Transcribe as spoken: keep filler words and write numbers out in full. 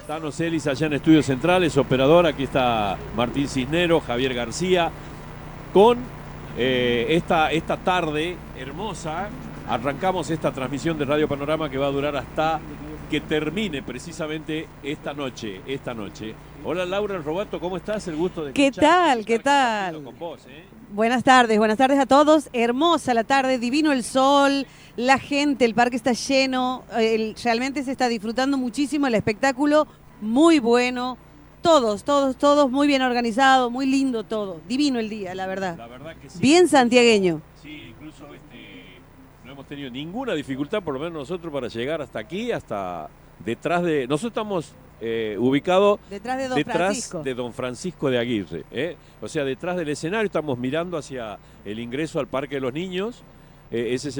Tano Celis allá en Estudios Centrales, operador. Aquí está Martín Cisneros, Javier García, con eh, esta, esta tarde hermosa. Arrancamos esta transmisión de Radio Panorama que va a durar hasta que termine precisamente esta noche, esta noche. Hola Laura Robato, ¿cómo estás? El gusto de ¿Qué tal? ¿Qué tal? Con vos, ¿eh? Buenas tardes, buenas tardes a todos. Hermosa la tarde, divino el sol, la gente, el parque está lleno, el, realmente se está disfrutando muchísimo el espectáculo, muy bueno. Todos, todos, todos muy bien organizado, muy lindo todo. Divino el día, la verdad. La verdad que sí. Bien santiagueño. Sí, incluso este, no hemos tenido ninguna dificultad, por lo menos nosotros, para llegar hasta aquí, hasta detrás de... Nosotros estamos eh, ubicados detrás de Don detrás Francisco. de Don Francisco de Aguirre. ¿eh? O sea, detrás del escenario estamos mirando hacia el ingreso al Parque de los Niños. Eh, ese es el